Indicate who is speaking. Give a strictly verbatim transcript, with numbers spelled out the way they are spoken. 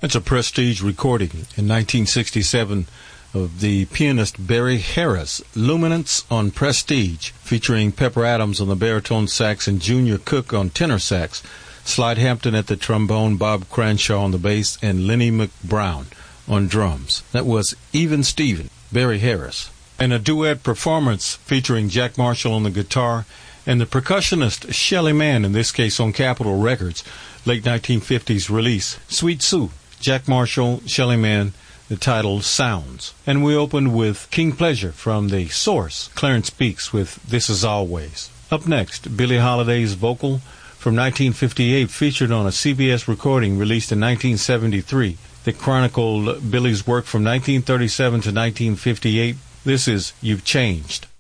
Speaker 1: It's a Prestige recording in nineteen sixty-seven of the pianist Barry Harris, Luminance on Prestige, featuring Pepper Adams on the baritone sax and Junior Cook on tenor sax, Slide Hampton at the trombone, Bob Cranshaw on the bass, and Lenny McBrown on drums. That was Even Steven, Barry Harris. And a duet performance featuring Jack Marshall on the guitar and the percussionist Shelly Manne, in this case on Capitol Records, late nineteen fifties release, Sweet Sue. Jack Marshall, Shelly Manne, the title Sounds. And we opened with King Pleasure from The Source, Clarence Beeks with This Is Always. Up next, Billie Holiday's vocal from nineteen fifty-eight, featured on a C B S recording released in nineteen seventy-three that chronicled Billie's work from nineteen thirty-seven to nineteen fifty-eight. This is You've Changed.